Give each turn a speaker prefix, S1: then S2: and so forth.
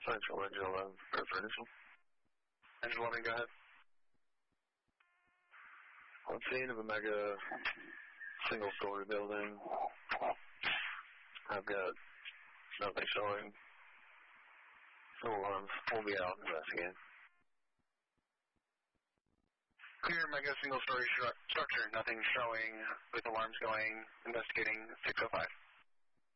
S1: Central Angel 11 for initial.
S2: Angel 11, go ahead.
S1: On scene of a mega single-story building. I've got nothing showing. No alarms. We'll be out investigating.
S2: Clear mega single-story structure. Nothing showing with alarms going. Investigating 605.